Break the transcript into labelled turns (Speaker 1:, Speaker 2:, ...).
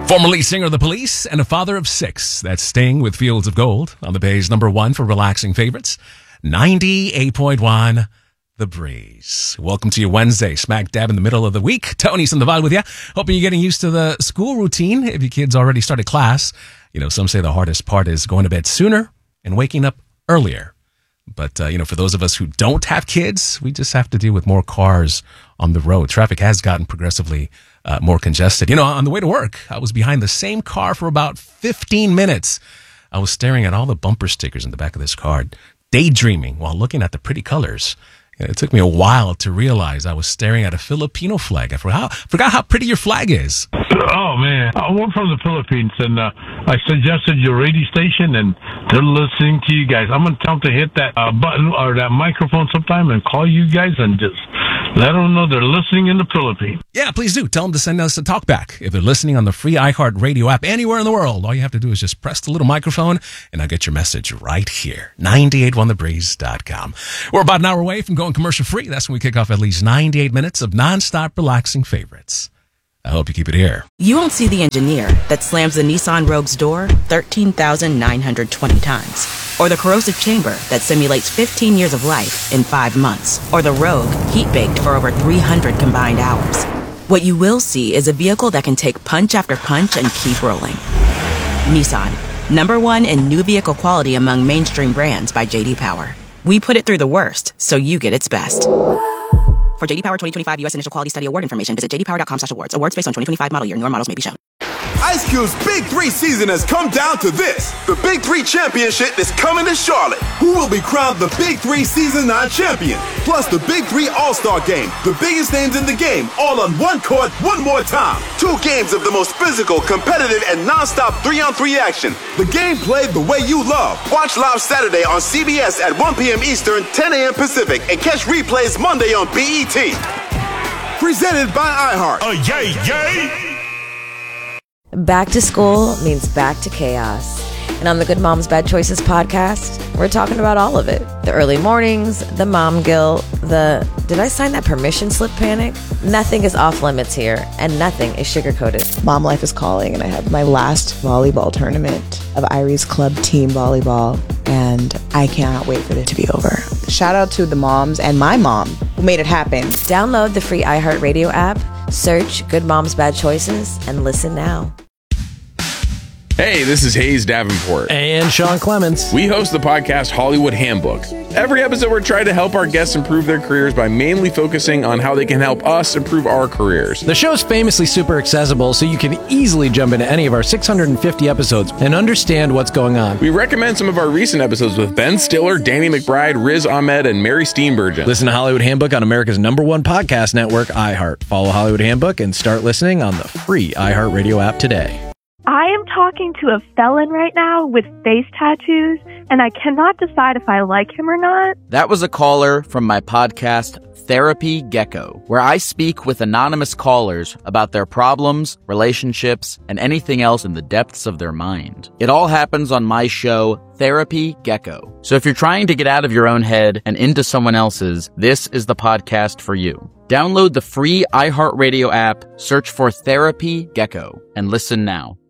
Speaker 1: Former lead singer of The Police and a father of 6. That's Sting with Fields of Gold on the Bay's #1 for relaxing favorites. 98.1 The Breeze. Welcome to your Wednesday, smack dab in the middle of the week. Tony's in the vibe with you. Hoping you're getting used to the school routine. If your kids already started class, some say the hardest part is going to bed sooner and waking up earlier. But, for those of us who don't have kids, we just have to deal with more cars on the road. Traffic has gotten progressively more congested. On the way to work, I was behind the same car for about 15 minutes. I was staring at all the bumper stickers in the back of this car, daydreaming while looking at the pretty colors. It took me a while to realize I was staring at a Filipino flag. I forgot how pretty your flag is.
Speaker 2: Oh, man. I'm from the Philippines, and I suggested your radio station, and they're listening to you guys. I'm going to tell them to hit that button or that microphone sometime and call you guys and just let them know they're listening in the Philippines.
Speaker 1: Yeah, please do. Tell them to send us a talkback. If they're listening on the free iHeart Radio app anywhere in the world, all you have to do is just press the little microphone, and I'll get your message right here. 981thebreeze.com. We're about an hour away from going commercial-free. That's when we kick off at least 98 minutes of nonstop relaxing favorites. I hope you keep it here.
Speaker 3: You won't see the engineer that slams the Nissan Rogue's door 13,920 times. Or the corrosive chamber that simulates 15 years of life in 5 months. Or the Rogue heat-baked for over 300 combined hours. What you will see is a vehicle that can take punch after punch and keep rolling. Nissan, #1 in new vehicle quality among mainstream brands by J.D. Power. We put it through the worst, so you get its best. For J.D. Power 2025 U.S. Initial Quality Study Award information, visit jdpower.com/awards. Awards based on 2025 model year. Newer models may be shown.
Speaker 4: Ice Cube's Big 3 season has come down to this. The Big 3 Championship is coming to Charlotte. Who will be crowned the Big 3 Season 9 champion? Plus the Big 3 All-Star Game. The biggest names in the game, all on one court, one more time. 2 games of the most physical, competitive, and non-stop 3-on-3 action. The game played the way you love. Watch live Saturday on CBS at 1 p.m. Eastern, 10 a.m. Pacific, and catch replays Monday on BET. Presented by iHeart.
Speaker 5: Oh, yay, yay!
Speaker 6: Back to school means back to chaos. And on the Good Moms Bad Choices podcast, we're talking about all of it. The early mornings, the mom guilt, the did I sign that permission slip panic? Nothing is off limits here, and nothing is sugar-coated.
Speaker 7: Mom life is calling, and I have my last volleyball tournament of Irie's Club Team Volleyball, and I cannot wait for it to be over. Shout out to the moms and my mom who made it happen.
Speaker 6: Download the free iHeartRadio app, search Good Moms Bad Choices, and listen now.
Speaker 8: Hey, this is Hayes Davenport.
Speaker 9: And Sean Clements.
Speaker 8: We host the podcast Hollywood Handbook. Every episode, we're trying to help our guests improve their careers by mainly focusing on how they can help us improve our careers.
Speaker 9: The show's famously super accessible, so you can easily jump into any of our 650 episodes and understand what's going on.
Speaker 8: We recommend some of our recent episodes with Ben Stiller, Danny McBride, Riz Ahmed, and Mary Steenburgen.
Speaker 9: Listen to Hollywood Handbook on America's #1 podcast network, iHeart. Follow Hollywood Handbook and start listening on the free iHeartRadio app today.
Speaker 10: I am talking to a felon right now with face tattoos, and I cannot decide if I like him or not.
Speaker 11: That was a caller from my podcast, Therapy Gecko, where I speak with anonymous callers about their problems, relationships, and anything else in the depths of their mind. It all happens on my show, Therapy Gecko. So if you're trying to get out of your own head and into someone else's, this is the podcast for you. Download the free iHeartRadio app, search for Therapy Gecko, and listen now.